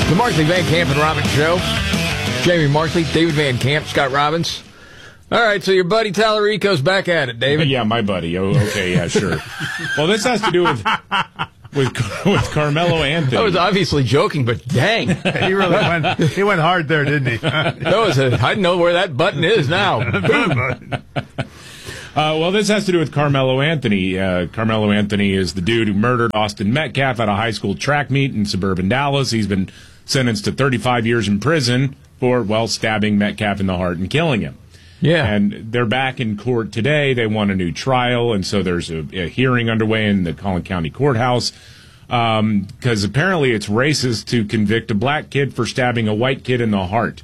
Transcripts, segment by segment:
The Markley, Van Camp, and Robbins Show. Jamie Markley, David Van Camp, Scott Robbins. All right, so your buddy Tallarico's back at it, David. Yeah, my buddy. Oh, okay, yeah, sure. Well, this has to do with Carmelo Anthony. I was obviously joking, but dang. He went hard there, didn't he? I know where that button is now. Well, this has to do with Carmelo Anthony. Carmelo Anthony is the dude who murdered Austin Metcalf at a high school track meet in suburban Dallas. He's been sentenced to 35 years in prison for, well, stabbing Metcalf in the heart and killing him. Yeah. And they're back in court today. They want a new trial, and so there's a hearing underway in the Collin County Courthouse because apparently it's racist to convict a black kid for stabbing a white kid in the heart.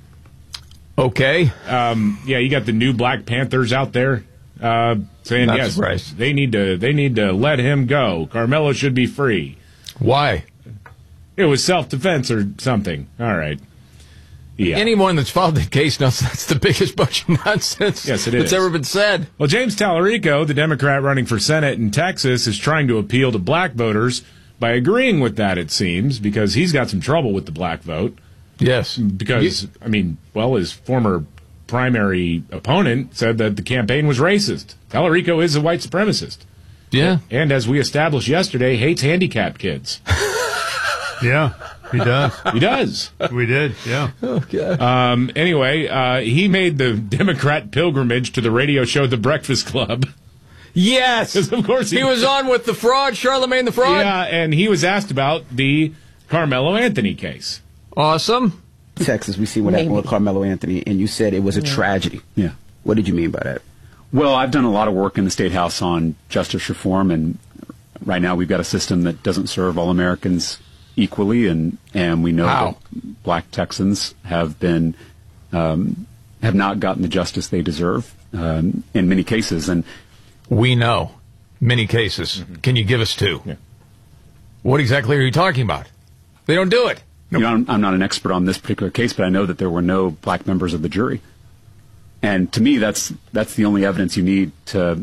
Okay. Yeah, you got the new Black Panthers out there saying Not yes, surprised. they need to let him go. Carmelo should be free. Why? It was self-defense or something. All right. Yeah. Anyone that's filed the case knows that's the biggest bunch of nonsense Yes, it is. that's ever been said. Well, James Tallarico, the Democrat running for Senate in Texas, is trying to appeal to black voters by agreeing with that, it seems, because he's got some trouble with the black vote. Yes. Because, his former primary opponent said that the campaign was racist. Tallarico is a white supremacist. Yeah. And as we established yesterday, hates handicapped kids. Yeah, he does. He does. We did, yeah. Okay. Anyway, he made the Democrat pilgrimage to the radio show The Breakfast Club. Yes. Of course he was on with the fraud, Charlemagne the Fraud. Yeah, and he was asked about the Carmelo Anthony case. Awesome. Texas, we see what happened with Carmelo Anthony, and you said it was a tragedy. Yeah. What did you mean by that? Well, I've done a lot of work in the State House on justice reform, and right now we've got a system that doesn't serve all Americans equally, and we know that black Texans have been have not gotten the justice they deserve in many cases. And we know many cases. Mm-hmm. Can you give us two? Yeah. What exactly are you talking about? They don't do it. you know, I'm not an expert on this particular case, but I know that there were no black members of the jury. And to me, that's the only evidence you need to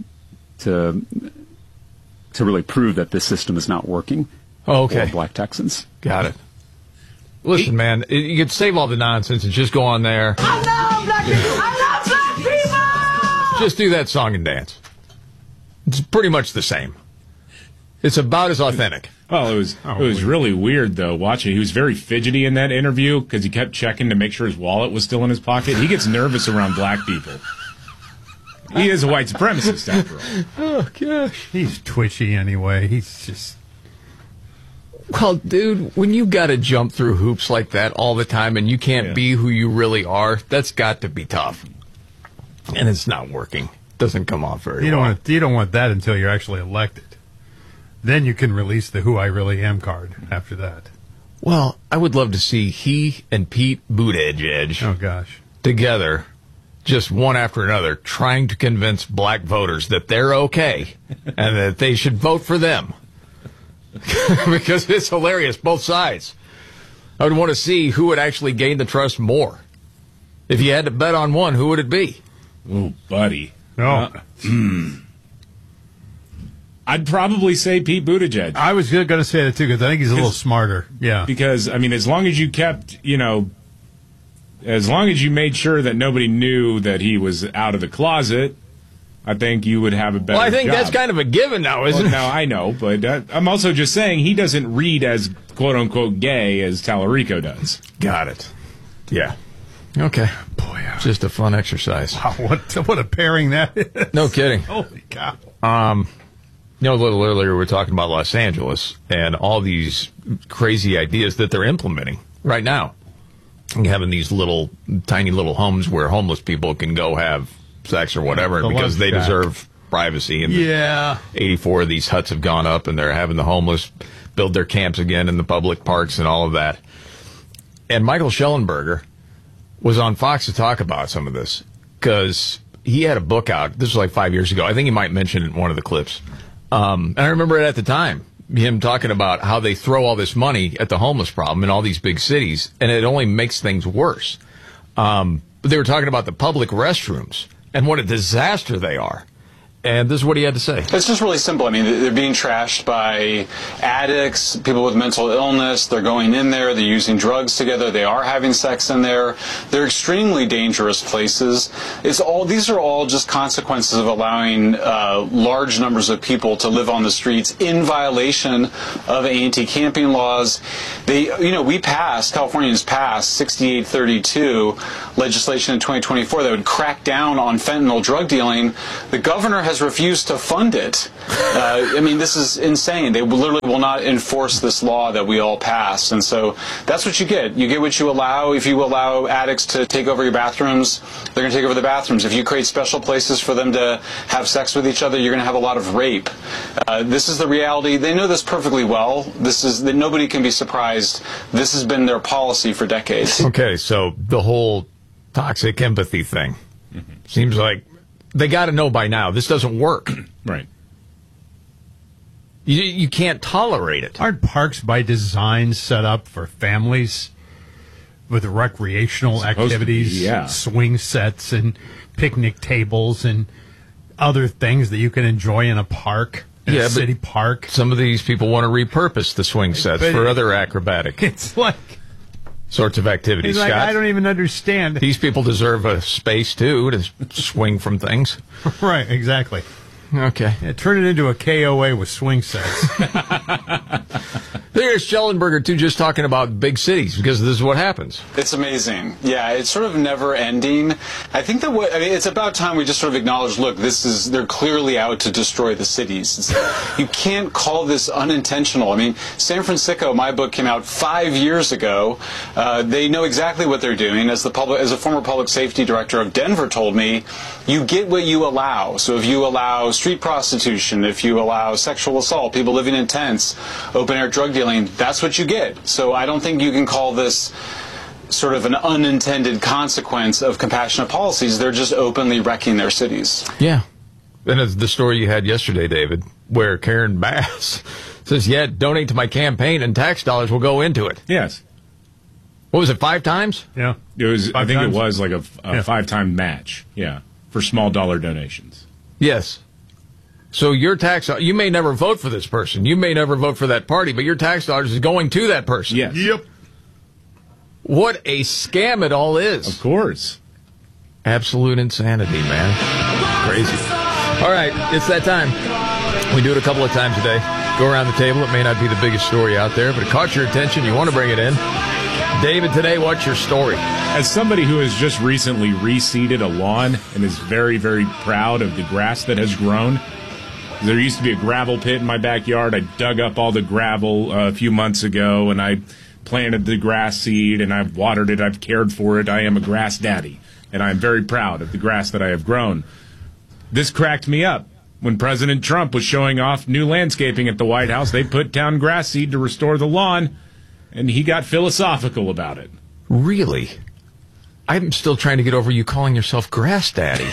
really prove that this system is not working. Oh, okay. For black Texans. Got it. Listen, man, you could save all the nonsense and just go on there. I love black people! I love black people! Just do that song and dance. It's pretty much the same. It's about as authentic. Well, it was really weird, though, watching. He was very fidgety in that interview because he kept checking to make sure his wallet was still in his pocket. He gets nervous around black people. He is a white supremacist, after all. Oh, gosh. He's twitchy anyway. He's just... Well, dude, when you got to jump through hoops like that all the time and you can't be who you really are, that's got to be tough. And it's not working. Doesn't come off very well. You don't want that until you're actually elected. Then you can release the "Who I Really Am" card after that. Well, I would love to see he and Pete Buttigieg together, just one after another, trying to convince black voters that they're okay and that they should vote for them. Because it's hilarious, both sides. I would want to see who would actually gain the trust more. If you had to bet on one, who would it be? Oh, buddy. No. I'd probably say Pete Buttigieg. I was going to say that, too, because I think he's a little smarter. Yeah. Because, I mean, as long as you kept, as long as you made sure that nobody knew that he was out of the closet, I think you would have a better Well, I think job. that's kind of a given now, isn't it? No, I know, but I'm also just saying he doesn't read as quote-unquote gay as Tallarico does. Got it. Yeah. Okay. Boy, just a fun exercise. Wow, what a pairing that is. No kidding. Holy cow. A little earlier we were talking about Los Angeles and all these crazy ideas that they're implementing right now. Having these tiny little homes where homeless people can go have sex or whatever because they deserve privacy. And 84 of these huts have gone up, and they're having the homeless build their camps again in the public parks and all of that. And Michael Schellenberger was on Fox to talk about some of this because he had a book out. This was like 5 years ago. I think he might mention it in one of the clips. And I remember it at the time, him talking about how they throw all this money at the homeless problem in all these big cities, and it only makes things worse. But they were talking about the public restrooms and what a disaster they are. And this is what he had to say. It's just really simple. I mean, they're being trashed by addicts, people with mental illness. They're going in there. They're using drugs together. They are having sex in there. They're extremely dangerous places. These are all just consequences of allowing large numbers of people to live on the streets in violation of anti-camping laws. California has passed 6832 legislation in 2024 that would crack down on fentanyl drug dealing. The governor has refused to fund it. I mean, this is insane. They literally will not enforce this law that we all passed. And so that's what you get. You get what you allow. If you allow addicts to take over your bathrooms, they're going to take over the bathrooms. If you create special places for them to have sex with each other, you're going to have a lot of rape. This is the reality. They know this perfectly well. Nobody can be surprised. This has been their policy for decades. Okay, so the whole toxic empathy thing seems like they got to know by now this doesn't work. Right. You can't tolerate it. Aren't parks by design set up for families with recreational activities, swing sets and picnic tables and other things that you can enjoy in a park, in a city park? Some of these people want to repurpose the swing sets for other acrobatic sorts of activities. Like, Scott, I don't even understand. These people deserve a space, too, to swing from things. Right, exactly. Okay. Yeah, turn it into a KOA with swing sets. There's Schellenberger, too, just talking about big cities, because this is what happens. It's amazing. Yeah, it's sort of never ending. I think it's about time we just sort of acknowledge, look, they're clearly out to destroy the cities. You can't call this unintentional. I mean, San Francisco, my book came out 5 years ago. They know exactly what they're doing. As a former public safety director of Denver told me, you get what you allow. So if you allow street prostitution, if you allow sexual assault, people living in tents, open-air drug dealing, that's what you get. So I don't think you can call this sort of an unintended consequence of compassionate policies. They're just openly wrecking their cities. Yeah. And it's the story you had yesterday, David, where Karen Bass says, donate to my campaign and tax dollars will go into it. Yes. What was it, 5 times? Yeah. I think it was like a 5-time match, for small dollar donations. Yes. So your tax, you may never vote for this person. You may never vote for that party, but your tax dollars is going to that person. Yes. Yep. What a scam it all is. Of course. Absolute insanity, man. Crazy. All right, it's that time. We do it a couple of times a day. Go around the table. It may not be the biggest story out there, but it caught your attention. You want to bring it in. David, today, what's your story? As somebody who has just recently reseeded a lawn and is very, very proud of the grass that has grown, there used to be a gravel pit in my backyard. I dug up all the gravel a few months ago, and I planted the grass seed, and I've watered it. I've cared for it. I am a grass daddy, and I'm very proud of the grass that I have grown. This cracked me up. When President Trump was showing off new landscaping at the White House, they put down grass seed to restore the lawn, and he got philosophical about it. Really? I'm still trying to get over you calling yourself Grass Daddy.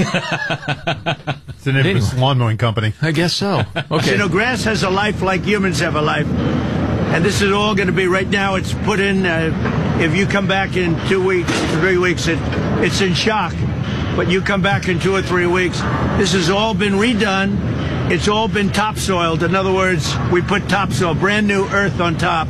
It's an infamous lawn mowing company. I guess so. Okay. You know, grass has a life like humans have a life. And this is all going to be, right now, it's put in, if you come back in 2 weeks, 3 weeks, it's in shock. But you come back in 2 or 3 weeks, this has all been redone. It's all been topsoiled. In other words, we put topsoil, brand new earth on top.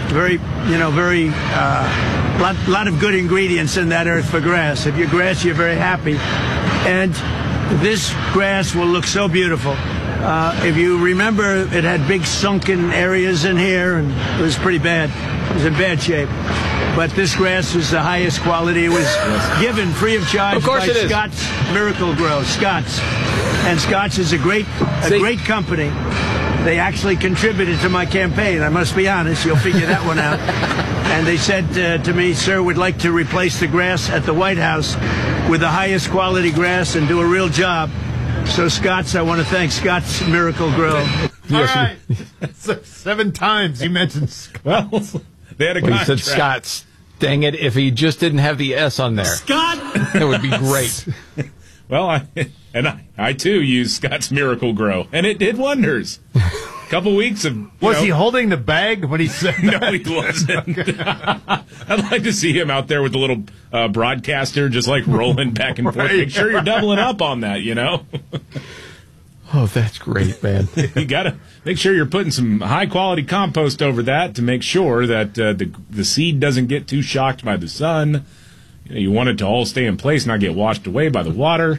Lot of good ingredients in that earth for grass. If you're grass, you're very happy. And this grass will look so beautiful. If you remember, it had big sunken areas in here, and it was pretty bad. It was in bad shape. But this grass is the highest quality. It was given free of charge by Scott's Miracle Grow. Scott's. And Scott's is a great company. They actually contributed to my campaign. I must be honest. You'll figure that one out. And they said to me, sir, we'd like to replace the grass at the White House with the highest quality grass and do a real job. So Scott's, I want to thank Scott's Miracle Grow. All right. 7 times he mentioned Scott. Well, they had a contract. He said Scott's. Dang it, if he just didn't have the S on there. Scott! It would be great. Well, I too use Scott's Miracle Grow, and it did wonders. A couple weeks of... Was he holding the bag when he said that? No, he wasn't. I'd like to see him out there with the little broadcaster just like rolling back and forth. Make sure you're doubling up on that, you know? Oh, that's great, man. You got to make sure you're putting some high-quality compost over that to make sure that the seed doesn't get too shocked by the sun. You want it to all stay in place, not get washed away by the water.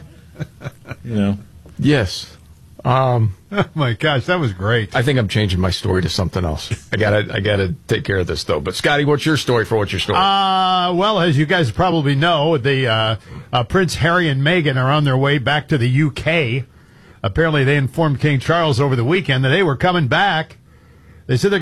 Yes. Oh my gosh, that was great. I think I'm changing my story to something else. I gotta take care of this though. But Scotty, what's your story for what's your story? Well, as you guys probably know, the Prince Harry and Meghan are on their way back to the UK. Apparently, they informed King Charles over the weekend that they were coming back. They said they're